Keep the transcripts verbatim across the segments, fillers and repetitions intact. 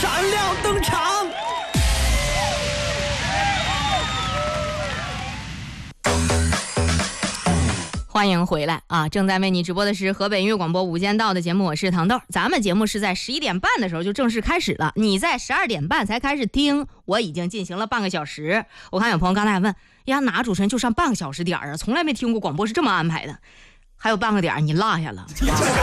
闪亮登场。 欢迎回来啊！正在为你直播的是河北音乐广播午间道的节目，我是糖豆。咱们节目是在十一点半的时候就正式开始了，你在十二点半才开始听，我已经进行了半个小时。我看有朋友刚才还问呀，哪主持人就上半个小时点啊？从来没听过广播是这么安排的，还有半个点你落下了。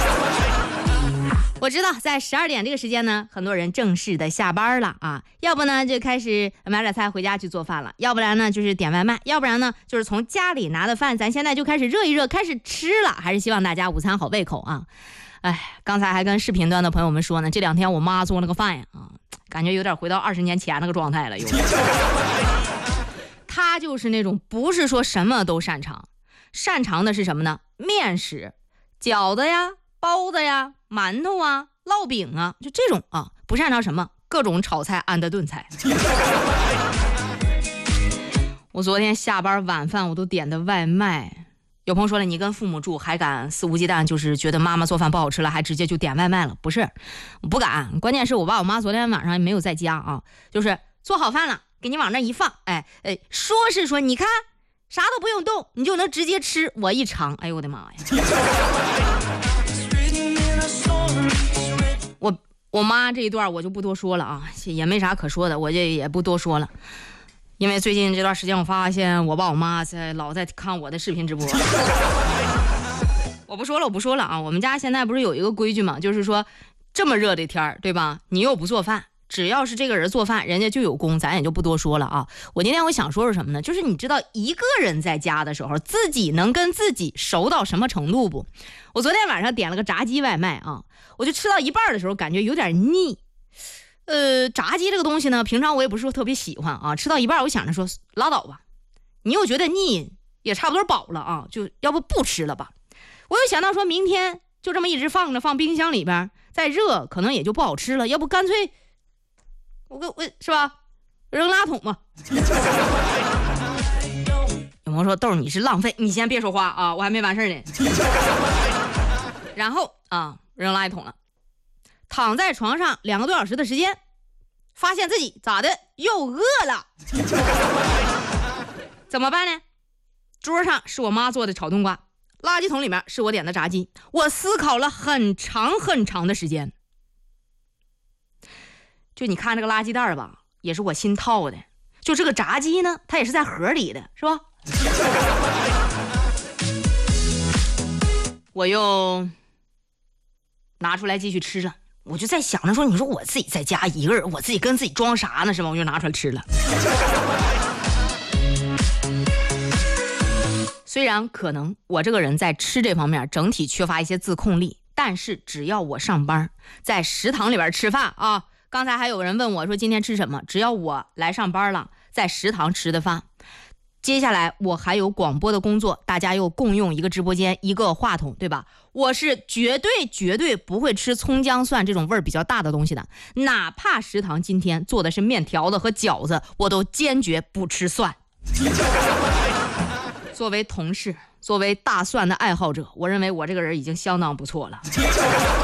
我知道在十二点这个时间呢，很多人正式的下班了啊，要不呢就开始买点菜回家去做饭了，要不然呢就是点外卖，要不然呢就是从家里拿的饭，咱现在就开始热一热，开始吃了。还是希望大家午餐好胃口啊。哎，刚才还跟视频端的朋友们说呢，这两天我妈做那个饭呀，啊，感觉有点回到二十年前那个状态了又。她就是那种不是说什么都擅长，擅长的是什么呢？面食、饺子呀、包子呀、馒头啊、烙饼啊，就这种啊，不擅长什么？各种炒菜、安的炖菜。我昨天下班晚饭我都点的外卖，有朋友说了，你跟父母住还敢肆无忌惮，就是觉得妈妈做饭不好吃了，还直接就点外卖了？不是，我不敢。关键是我爸我妈昨天晚上没有在家啊，就是做好饭了，给你往那一放，哎哎，说是说你看啥都不用动，你就能直接吃。我一尝，哎呦我的妈呀！我我妈这一段我就不多说了啊，也没啥可说的，我这也不多说了，因为最近这段时间我发现我爸我妈在老在看我的视频直播。我不说了，我不说了啊！我们家现在不是有一个规矩嘛，就是说这么热的天对吧？你又不做饭，只要是这个人做饭，人家就有功，咱也就不多说了啊。我今天我想说是什么呢？就是你知道一个人在家的时候，自己能跟自己熟到什么程度不？我昨天晚上点了个炸鸡外卖啊，我就吃到一半的时候感觉有点腻。呃，炸鸡这个东西呢，平常我也不是说特别喜欢啊，吃到一半我想着说拉倒吧，你又觉得腻，也差不多饱了啊，就要不不吃了吧。我又想到说明天就这么一直放着，放冰箱里边，再热可能也就不好吃了，要不干脆我我我是吧，扔垃圾桶吧。有朋友说豆你是浪费，你先别说话啊，我还没完事呢。然后啊，扔垃圾桶了，躺在床上两个多小时的时间，发现自己咋的又饿了。怎么办呢？桌上是我妈做的炒冬瓜，垃圾桶里面是我点的炸鸡。我思考了很长很长的时间，就你看这个垃圾袋吧，也是我新套的，就这个炸鸡呢，它也是在盒里的，是吧？我又拿出来继续吃了，我就在想着说，你说我自己在家一个人，我自己跟自己装啥呢，是吧？我就拿出来吃了。虽然可能我这个人在吃这方面整体缺乏一些自控力，但是只要我上班在食堂里边吃饭啊，刚才还有人问我说今天吃什么，只要我来上班了，在食堂吃的饭，接下来我还有广播的工作，大家又共用一个直播间一个话筒，对吧？我是绝对绝对不会吃葱姜蒜这种味儿比较大的东西的，哪怕食堂今天做的是面条子和饺子，我都坚决不吃蒜。作为同事，作为大蒜的爱好者，我认为我这个人已经相当不错了。